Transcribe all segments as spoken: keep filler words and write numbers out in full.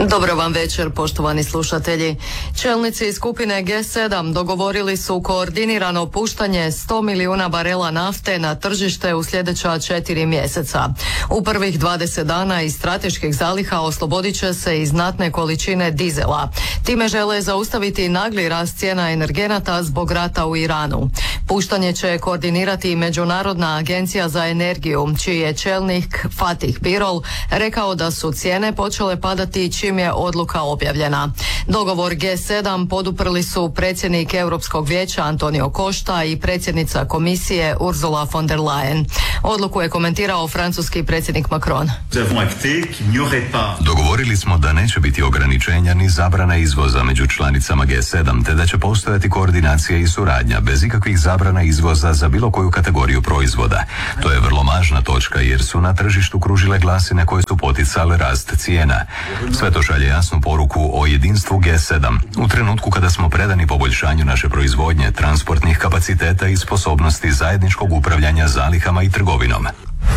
Dobro vam večer, poštovani slušatelji. Čelnici skupine G sedam dogovorili su koordinirano puštanje sto milijuna barela nafte na tržište u sljedeća četiri mjeseca. U prvih dvadeset dana iz strateških zaliha oslobodit će se i znatne količine dizela. Time žele zaustaviti nagli rast cijena energenata zbog rata u Iranu. Puštanje će koordinirati Međunarodna agencija za energiju, čiji je čelnik Fatih Birol rekao da su cijene počele padati čim je odluka objavljena. Dogovor G sedam poduprli su predsjednik Europskog vijeća Antonio Costa i predsjednica komisije Ursula von der Leyen. Odluku je komentirao francuski predsjednik Macron. Dogovorili smo da neće biti ograničenja ni zabrana izvoza među članicama G sedam, te da će postojati koordinacija i suradnja bez ikakvih zabrana izvoza za bilo koju kategoriju proizvoda. To je vrlo važna točka jer su na tržištu kružile glasine koje su poticale rast cijena. Sve to šalje jasnu poruku o jedinstvu G sedam. U trenutku kada smo predani poboljšanju naše proizvodnje, transportnih kapaciteta i sposobnosti zajedničkog upravljanja zalihama i trgovinom.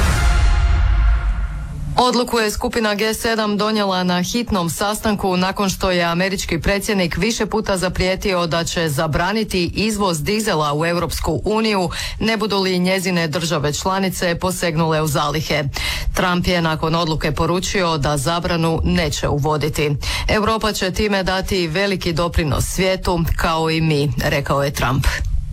Odluku je skupina G sedam donijela na hitnom sastanku nakon što je američki predsjednik više puta zaprijetio da će zabraniti izvoz dizela u Europsku uniju, ne budu li njezine države članice posegnule u zalihe. Trump je nakon odluke poručio da zabranu neće uvoditi. Europa će time dati veliki doprinos svijetu, kao i mi, rekao je Trump.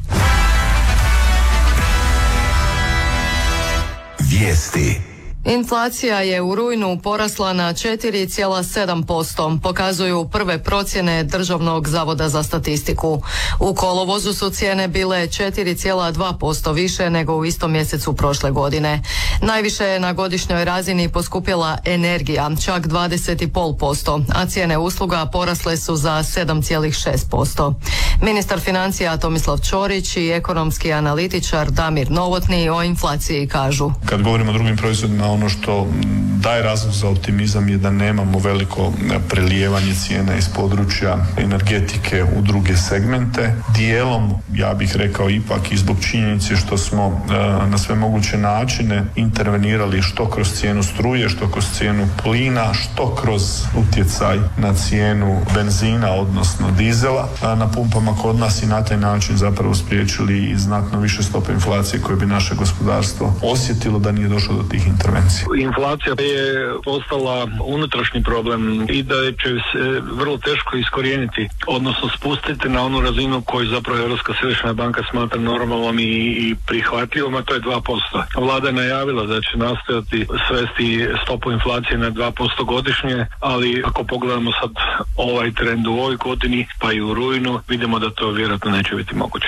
Vijesti. Inflacija je u rujnu porasla na četiri zarez sedam posto, pokazuju prve procjene Državnog zavoda za statistiku. U kolovozu su cijene bile četiri zarez dva posto više nego u istom mjesecu prošle godine. Najviše je na godišnjoj razini poskupjela energija, čak dvadeset zarez pet posto, a cijene usluga porasle su za sedam zarez šest posto. Ministar financija Tomislav Ćorić i ekonomski analitičar Damir Novotny o inflaciji kažu. Kad govorimo o drugim proizvodima, ono što daje razlog za optimizam je da nemamo veliko prelijevanje cijena iz područja energetike u druge segmente. Dijelom, ja bih rekao ipak i zbog činjenice što smo na sve moguće načine intervenirali što kroz cijenu struje, što kroz cijenu plina, što kroz utjecaj na cijenu benzina, odnosno dizela na pumpama kod nas i na taj način zapravo spriječili i znatno više stope inflacije koje bi naše gospodarstvo osjetilo da nije došlo do tih intervencija. Inflacija je postala unutrašnji problem i da će se vrlo teško iskorijeniti, odnosno spustiti na onu razinu koju zapravo Europska središnja banka smatra normalnom i, i prihvatljivom, a to je dva posto. Vlada je najavila da će nastojati svesti stopu inflacije na dva posto godišnje, ali ako pogledamo sad ovaj trend u ovoj godini, pa i u rujnu, vidimo da to vjerojatno neće biti moguće.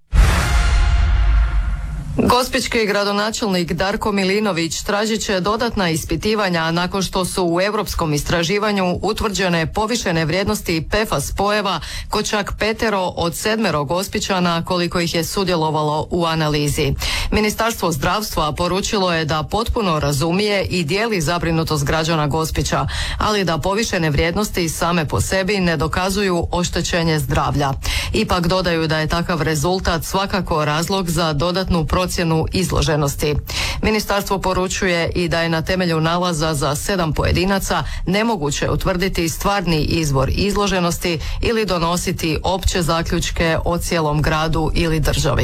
Gospićki gradonačelnik Darko Milinović tražit će dodatna ispitivanja nakon što su u europskom istraživanju utvrđene povišene vrijednosti P F A S spojeva kod čak petero od sedmero Gospićana koliko ih je sudjelovalo u analizi. Ministarstvo zdravstva poručilo je da potpuno razumije i dijeli zabrinutost građana Gospića, ali da povišene vrijednosti same po sebi ne dokazuju oštećenje zdravlja. Ipak dodaju da je takav rezultat svakako razlog za dodatnu procjenu izloženosti. Ministarstvo poručuje i da je na temelju nalaza za sedam pojedinaca nemoguće utvrditi stvarni izvor izloženosti ili donositi opće zaključke o cijelom gradu ili državi.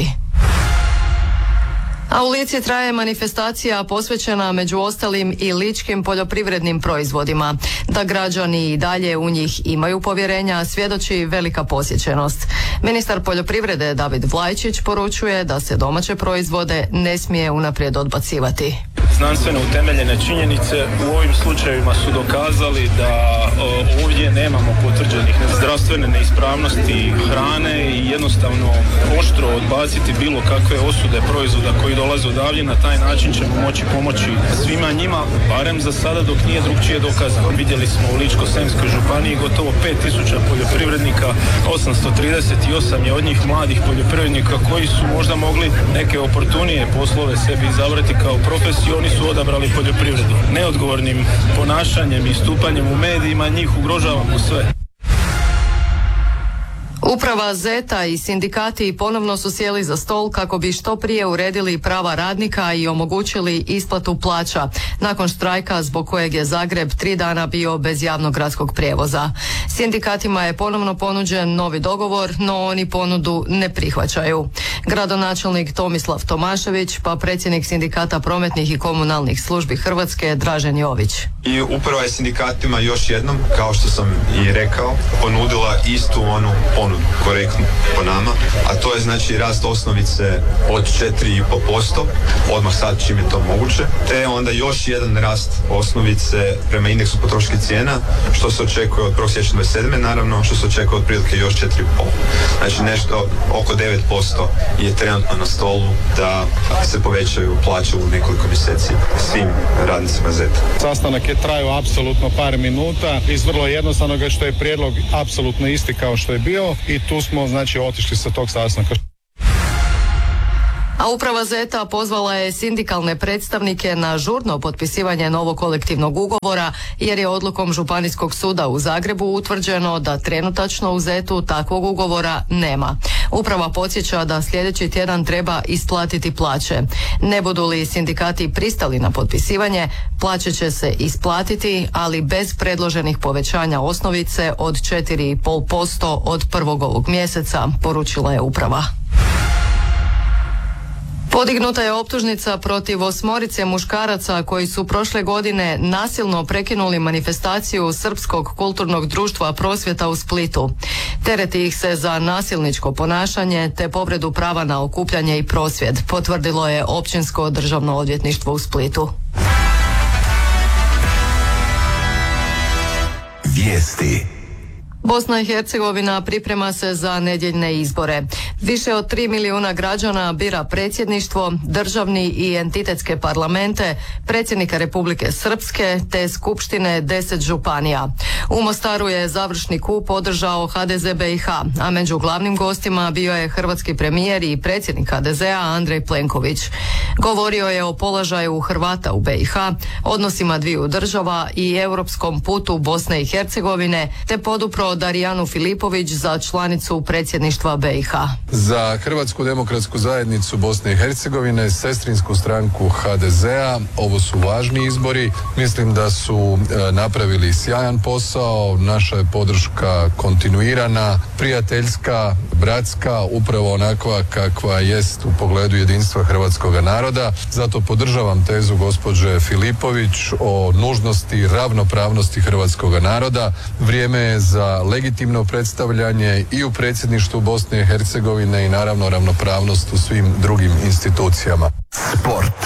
A u Lici traje manifestacija posvećena među ostalim i ličkim poljoprivrednim proizvodima. Da građani i dalje u njih imaju povjerenja svjedoči velika posjećenost. Ministar poljoprivrede David Vlajčić poručuje da se domaće proizvode ne smije unaprijed odbacivati. Znanstveno utemeljene činjenice u ovim slučajevima su dokazali da o, ovdje nemamo potvrđenih zdravstvene neispravnosti hrane i jednostavno oštro odbaciti bilo kakve osude proizvoda koji dolaze odavlje. Na taj način ćemo moći pomoći svima njima, barem za sada dok nije drugčije dokazano. Vidjeli smo u Ličko-senjskoj županiji gotovo pet tisuća poljoprivrednika, osamsto trideset osam je od njih mladih poljoprivrednika koji su možda mogli neke oportunije poslove sebi izabrati kao profesiju. Oni su odabrali poljoprivredu. Neodgovornim ponašanjem i stupanjem u medijima njih ugrožavamo sve. Uprava Zeta i sindikati ponovno su sjeli za stol kako bi što prije uredili prava radnika i omogućili isplatu plaća nakon štrajka zbog kojeg je Zagreb tri dana bio bez javnog gradskog prijevoza. Sindikatima je ponovno ponuđen novi dogovor, no oni ponudu ne prihvaćaju. Gradonačelnik Tomislav Tomašević pa predsjednik Sindikata prometnih i komunalnih službi Hrvatske Dražen Jović. I uprava je sindikatima još jednom, kao što sam i rekao, ponudila istu onu ponudu, korektnu po nama, a to je znači rast osnovice od četiri i pol posto, odmah sad čim je to moguće, te onda još jedan rast osnovice prema indeksu potrošačkih cijena, što se očekuje od prvog siječnja dvadeset sedme naravno, što se očekuje otprilike još četiri i pol. Znači nešto oko devet posto je trenutno na stolu da se povećaju plaće u nekoliko mjeseci svim radnicima Zeta. Sastanak je trajao apsolutno par minuta iz vrlo jednostavnog što je prijedlog apsolutno isti kao što je bio i tu smo znači otišli sa tog sastanka. A uprava Zeta pozvala je sindikalne predstavnike na žurno potpisivanje novog kolektivnog ugovora jer je odlukom Županijskog suda u Zagrebu utvrđeno da trenutačno u Zetu takvog ugovora nema. Uprava podsjeća da sljedeći tjedan treba isplatiti plaće. Ne budu li sindikati pristali na potpisivanje, plaće će se isplatiti, ali bez predloženih povećanja osnovice od četiri i pol posto od prvog ovog mjeseca, poručila je uprava. Podignuta je optužnica protiv osmorice muškaraca koji su prošle godine nasilno prekinuli manifestaciju Srpskog kulturnog društva Prosvjeta u Splitu. Tereti ih se za nasilničko ponašanje te povredu prava na okupljanje i prosvjed, potvrdilo je Općinsko državno odvjetništvo u Splitu. Vijesti. Bosna i Hercegovina priprema se za nedjeljne izbore. Više od tri milijuna građana bira predsjedništvo, državni i entitetske parlamente, predsjednika Republike Srpske te skupštine deset županija. U Mostaru je završni kup održao ha de ze be i ha, a među glavnim gostima bio je hrvatski premijer i predsjednik ha de zea Andrej Plenković. Govorio je o položaju Hrvata u be i ha, odnosima dviju država i europskom putu Bosne i Hercegovine, te podupro Darijanu Filipović za članicu predsjedništva be i ha. Za Hrvatsku demokratsku zajednicu Bosne i Hercegovine, sestrinsku stranku ha de zea, ovo su važni izbori. Mislim da su e, napravili sjajan posao, naša je podrška kontinuirana, prijateljska, bratska, upravo onakva kakva jest u pogledu jedinstva hrvatskog naroda. Zato podržavam tezu gospođe Filipović o nužnosti ravnopravnosti hrvatskog naroda. Vrijeme je za legitimno predstavljanje i u predsjedništvu Bosne i Hercegovine i naravno ravnopravnost u svim drugim institucijama. Sport.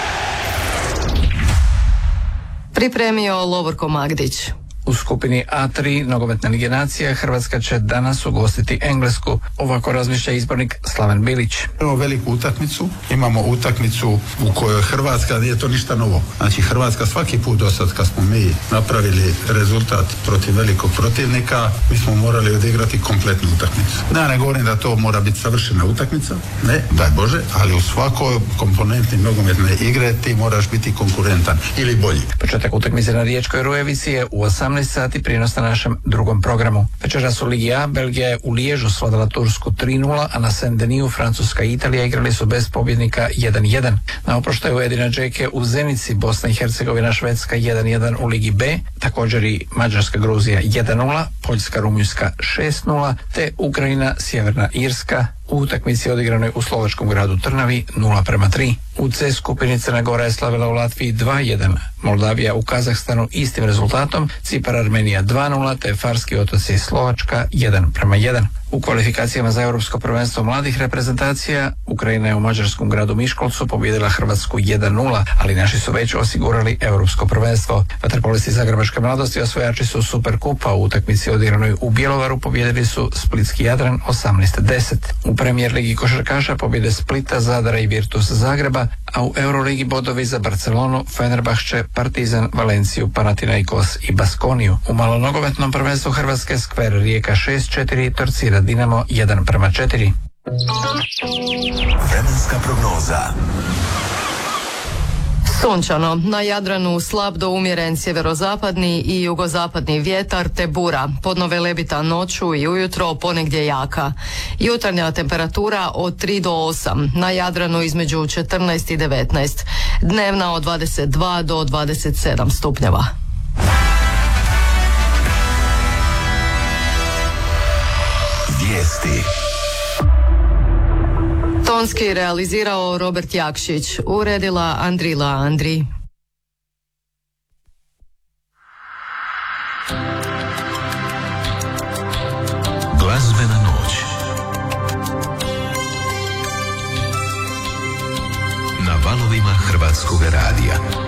Pripremio Lovorko Magdić. U skupini a tri nogometne lige nacija Hrvatska će danas ugostiti Englesku. Ovako razmišlja izbornik Slaven Bilić. Imamo veliku utakmicu, imamo utakmicu u kojoj Hrvatska nije to ništa novo. Znači Hrvatska svaki put do sad kad smo mi napravili rezultat protiv velikog protivnika, mi smo morali odigrati kompletnu utakmicu. Ja ne govorim da to mora biti savršena utakmica, ne, daj Bože, ali u svakoj komponenti nogometne igre ti moraš biti konkurentan ili bolji. Početak utakmice na Riječkoj Rujevici je u osamnaest sati, prijenos na našem drugom programu. Večeras u Ligi A Belgija je u Liježu svladala Tursku tri nula, a na Saint-Denis Francuska i Italija igrali su bez pobjednika jedan jedan. Na oproštaju Edina Džeke u Zenici Bosna i Hercegovina Švedska jedan jedan u Ligi B, također i Mađarska Gruzija jedan nula, Poljska Rumunjska šest nula, te Ukrajina Sjeverna Irska u utakmici odigranoj u slovačkom gradu Trnavi nula prema tri. U C skupini Crna Gora je slavila u Latviji dva jedan, Moldavija u Kazahstanu istim rezultatom, Cipar Armenija dva nula, te Farski otoci i Slovačka jedan prema jedan. U kvalifikacijama za Europsko prvenstvo mladih reprezentacija Ukrajina je u mađarskom gradu Miškolcu pobijedila Hrvatsku jedan nula, ali naši su već osigurali Europsko prvenstvo. Vaterpolisti Zagrebačke mladosti osvajači su Superkupa u utakmici odigranoj u Bjelovaru pobijedili su Splitski Jadran osamnaest deset. U Premijer ligi košarkaša pobjede Splita, Zadara i Virtus Zagreba, a u Euroligi bodovi za Barcelonu, Fenerbahče, Partizan, Valenciju, Panathinaikos i Baskoniju. U malonogometnom prvenstvu Hrvatske Skver Rijeka šest četiri, Torcida Dinamo jedan prema četiri. Vremenska prognoza. Sunčano, na Jadranu slab do umjeren sjeverozapadni i jugozapadni vjetar te bura, podnove lebita noću i ujutro ponegdje jaka. Jutarnja temperatura od tri do osam, na Jadranu između četrnaest i devetnaest, dnevna od dvadeset dva do dvadeset sedam stupnjeva. Vijesti. Tonski realizirao Robert Jakšić, uredila Andrila Andri. Glazbena noć na valovima Hrvatskog radija.